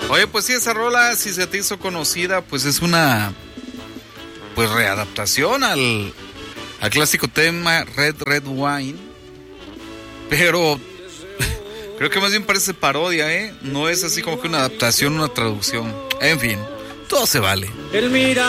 Oye, pues sí, esa rola, si se te hizo conocida, pues es una pues readaptación al clásico tema Red Red Wine. Pero creo que más bien parece parodia, ¿eh? No es así como que una adaptación, una traducción. En fin, todo se vale.